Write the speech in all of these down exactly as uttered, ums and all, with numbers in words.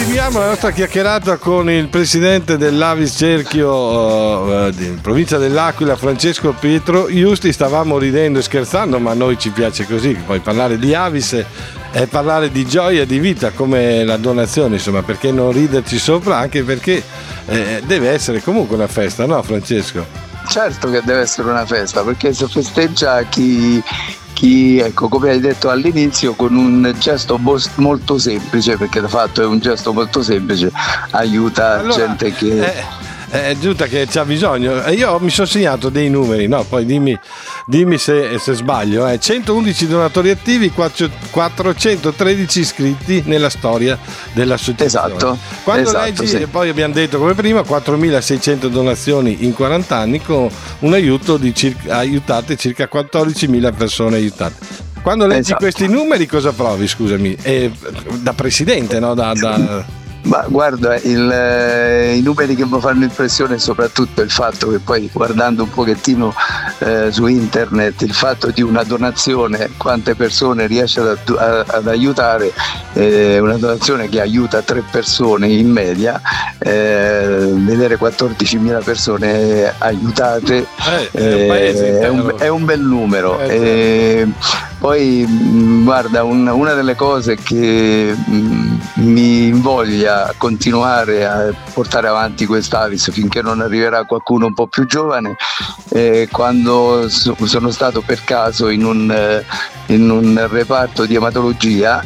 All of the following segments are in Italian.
Proseguiamo la nostra chiacchierata con il presidente dell'Avis Cerchio uh, di provincia dell'Aquila, Francesco Pietro Iusti. Stavamo ridendo e scherzando, ma a noi ci piace così, poi parlare di Avis è parlare di gioia e di vita, come la donazione, insomma, perché non riderci sopra, anche perché eh, deve essere comunque una festa, no Francesco? Certo che deve essere una festa, perché se festeggia chi, chi ecco, come hai detto all'inizio, con un gesto molto semplice, perché di fatto è un gesto molto semplice, aiuta allora, gente che... Eh... è giusta che c'ha bisogno. Io mi sono segnato dei numeri, no? Poi dimmi, dimmi se, se sbaglio. Eh. centoundici donatori attivi, quattrocentotredici iscritti nella storia dell'associazione. Esatto. Quando esatto, leggi, sì. e poi abbiamo detto come prima, quattromilaseicento donazioni in quaranta anni, con un aiuto di circa, aiutate circa quattordicimila persone aiutate. Quando leggi esatto. questi numeri cosa provi, scusami? Eh, da presidente, no? Da, da... Ma guarda, il, eh, i numeri che mi fanno impressione è soprattutto il fatto che poi, guardando un pochettino eh, su internet, il fatto di una donazione, quante persone riesce ad, a, ad aiutare, eh, una donazione che aiuta tre persone in media, eh, vedere quattordicimila persone aiutate eh, è, un paese, è, un, è un bel numero. Eh, eh, poi guarda, un, una delle cose che mh, mi invoglia a continuare a portare avanti quest'Avis finché non arriverà qualcuno un po' più giovane, eh, quando so, sono stato per caso in un, eh, in un reparto di ematologia,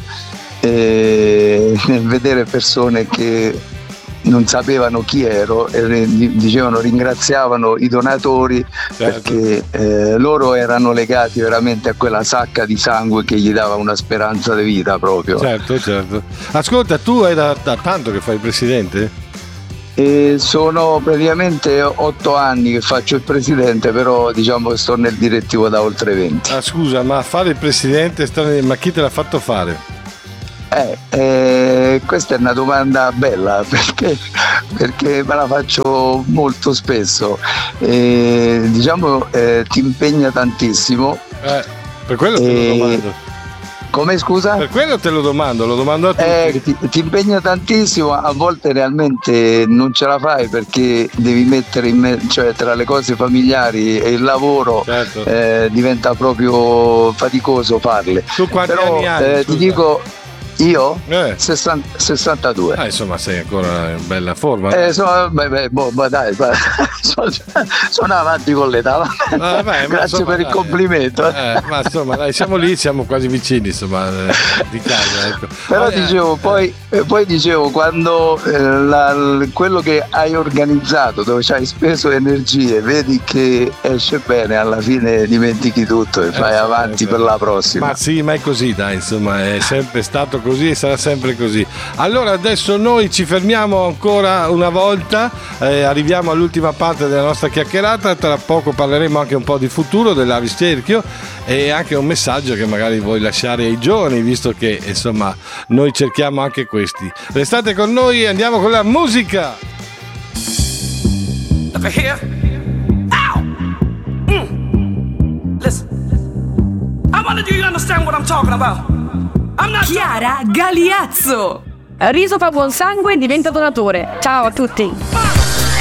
eh, nel vedere persone che non sapevano chi ero e dicevano, ringraziavano i donatori, certo. Perché eh, loro erano legati veramente a quella sacca di sangue che gli dava una speranza di vita proprio. Certo, certo. Ascolta, tu è da, da tanto che fai il presidente? E sono praticamente otto anni che faccio il presidente, però diciamo che sto nel direttivo da oltre venti. Ah, scusa, ma fare il presidente, ma chi te l'ha fatto fare? Eh, eh, questa è una domanda bella perché, perché me la faccio molto spesso. Eh, diciamo eh, ti impegna tantissimo. Eh, per quello te eh, lo domando. Come scusa? Per quello te lo domando, lo domando a tutti. Eh, ti, ti impegna tantissimo, a volte realmente non ce la fai perché devi mettere in me- cioè tra le cose familiari e il lavoro, certo. eh, diventa proprio faticoso farle. Tu quanti Però, anni hai? Eh, ti dico. Io? Eh. sessanta, sessantadue. Ah, insomma, sei ancora in bella forma. Eh, so, beh, beh, boh, beh, dai, sono, sono avanti con l'età. Ah, vabbè, grazie insomma, per il dai, complimento. Eh, ma insomma, dai, siamo lì, siamo quasi vicini, insomma, eh, di casa. Ecco. Però oh, dicevo, eh, poi, eh, poi dicevo, quando eh, la, quello che hai organizzato, dove ci hai speso energie, vedi che esce bene, alla fine dimentichi tutto e fai eh, avanti eh, per la prossima. Ma sì, ma è così, dai, insomma, è sempre stato così e sarà sempre così. Allora adesso noi ci fermiamo ancora una volta, eh, arriviamo all'ultima parte della nostra chiacchierata, tra poco parleremo anche un po' di futuro dell'Avis Cerchio e anche un messaggio che magari vuoi lasciare ai giovani, visto che insomma noi cerchiamo anche questi. Restate con noi e andiamo con la musica. Look here. Ow. Mm. Listen. I wonder do you understand what I'm talking about? Chiara Galiazzo. Riso fa buon sangue e diventa donatore. Ciao a tutti.